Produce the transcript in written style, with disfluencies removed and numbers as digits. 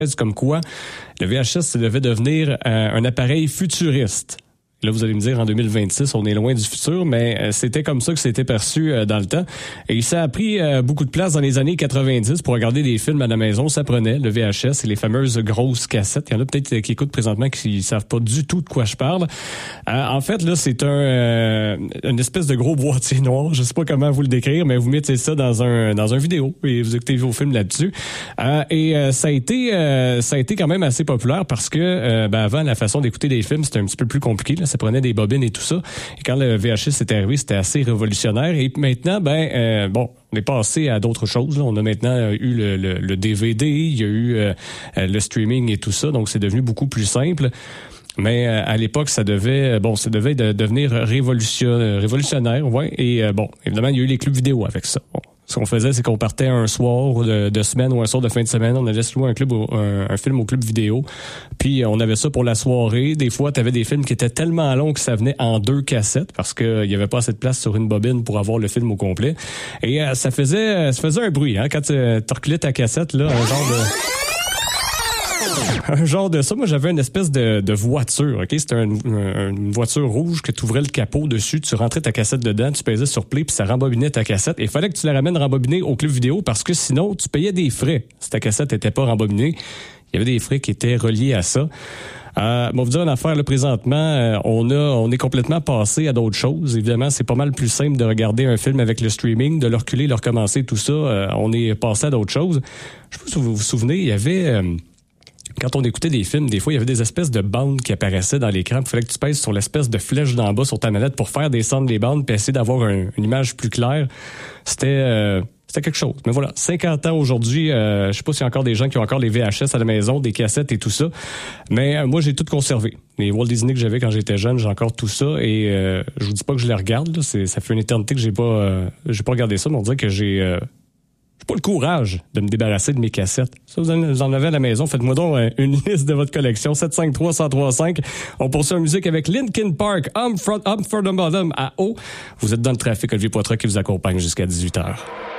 comme quoi le VHS devait devenir un appareil futuriste. Là, vous allez me dire, en 2026, on est loin du futur, mais c'était comme ça que c'était perçu dans le temps. Et ça a pris beaucoup de place dans les années 90 pour regarder des films à la maison. Ça prenait le VHS et les fameuses grosses cassettes. Il y en a peut-être qui écoutent présentement qui savent pas du tout de quoi je parle. En fait, là, c'est une espèce de gros boîtier noir. Je sais pas comment vous le décrire, mais vous mettez ça dans un vidéo et vous écoutez vos films là-dessus. Ça a été quand même assez populaire parce que avant, la façon d'écouter des films, c'était un petit peu plus compliqué, là. Ça prenait des bobines et tout ça. Et quand le VHS est arrivé, c'était assez révolutionnaire. Et maintenant, on est passé à d'autres choses, là. On a maintenant eu le DVD, il y a eu le streaming et tout ça. Donc, c'est devenu beaucoup plus simple. Mais à l'époque, ça devait devenir révolutionnaire, ouais. Et évidemment, il y a eu les clubs vidéo avec ça. Bon. Ce qu'on faisait, c'est qu'on partait un soir de semaine ou un soir de fin de semaine, on allait se louer un film au club vidéo, puis on avait ça pour la soirée. Des fois, t'avais des films qui étaient tellement longs que ça venait en 2 cassettes parce que il y avait pas assez de place sur une bobine pour avoir le film au complet. Et ça faisait un bruit, hein, quand tu reculais ta cassette, là, un genre de ça. Moi, j'avais une espèce de voiture, OK? C'était une voiture rouge que tu ouvrais le capot dessus, tu rentrais ta cassette dedans, tu pesais sur play, puis ça rembobinait ta cassette. Et il fallait que tu la ramènes rembobinée au club vidéo parce que sinon, tu payais des frais si ta cassette n'était pas rembobinée. Il y avait des frais qui étaient reliés à ça. Vous dire une affaire, là, présentement, on est complètement passé à d'autres choses. Évidemment, c'est pas mal plus simple de regarder un film avec le streaming, de le reculer, le recommencer, tout ça. On est passé à d'autres choses. Je sais pas si vous vous souvenez, il y avait... Quand on écoutait des films, des fois, il y avait des espèces de bandes qui apparaissaient dans l'écran. Il fallait que tu pèses sur l'espèce de flèche d'en bas sur ta manette pour faire descendre les bandes puis essayer d'avoir une image plus claire. C'était quelque chose. Mais voilà, 50 ans aujourd'hui, je sais pas s'il y a encore des gens qui ont encore les VHS à la maison, des cassettes et tout ça. Mais moi, j'ai tout conservé. Les Walt Disney que j'avais quand j'étais jeune, j'ai encore tout ça. Et je vous dis pas que je les regarde, là. Ça fait une éternité que j'ai pas regardé ça, mais on dirait que j'ai pas le courage de me débarrasser de mes cassettes. Ça, vous en avez à la maison. Faites-moi donc une liste de votre collection. 753-1035. On poursuit en musique avec Linkin Park, Up for the Bottom à O. Vous êtes dans le trafic. Olivier Poitras qui vous accompagne jusqu'à 18h.